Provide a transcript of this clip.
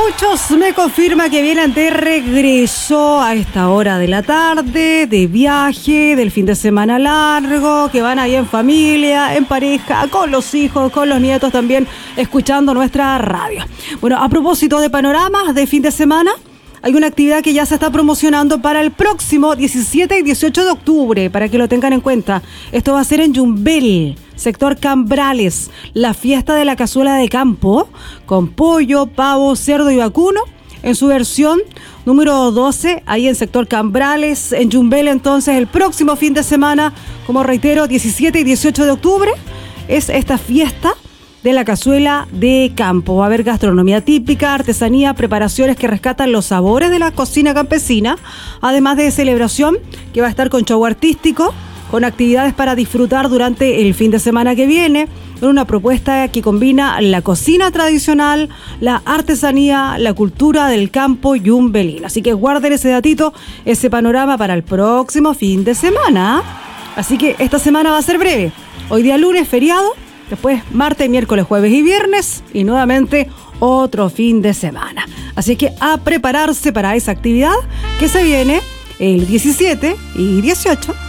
Muchos me confirman que vienen de regreso a esta hora de la tarde, de viaje, del fin de semana largo, que van ahí en familia, en pareja, con los hijos, con los nietos también, escuchando nuestra radio. Bueno, a propósito de panoramas de fin de semana, hay una actividad que ya se está promocionando para el próximo 17 y 18 de octubre, para que lo tengan en cuenta. Esto va a ser en Yumbel, sector Cambrales, la fiesta de la cazuela de campo, con pollo, pavo, cerdo y vacuno, en su versión número 12, ahí en sector Cambrales, en Yumbel. Entonces, el próximo fin de semana, como reitero, 17 y 18 de octubre, es esta fiesta de la cazuela de campo. Va a haber gastronomía típica, artesanía, preparaciones que rescatan los sabores de la cocina campesina, además de celebración que va a estar con show artístico, con actividades para disfrutar durante el fin de semana que viene, en una propuesta que combina la cocina tradicional, la artesanía, la cultura del campo yumbelino. Así que guarden ese datito, ese panorama para el próximo fin de semana. Así que esta semana va a ser breve. Hoy día lunes, feriado. Después martes, miércoles, jueves y viernes. Y nuevamente otro fin de semana. Así que a prepararse para esa actividad que se viene el 17 y 18